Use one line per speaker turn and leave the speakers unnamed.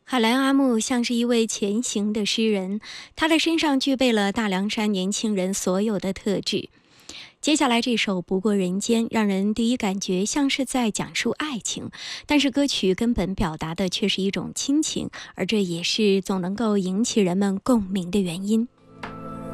海兰阿木像是一位前行的诗人，他的身上具备了大凉山年轻人所有的特质。接下来这首《不过人间》让人第一感觉像是在讲述爱情，但是歌曲根本表达的却是一种亲情，而这也是总能够引起人们共鸣的原因。